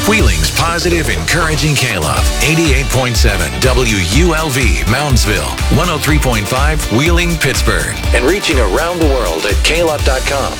Wheeling's positive, encouraging K-Love. 88.7 WULV, Moundsville. 103.5 Wheeling, Pittsburgh. And reaching around the world at klove.com.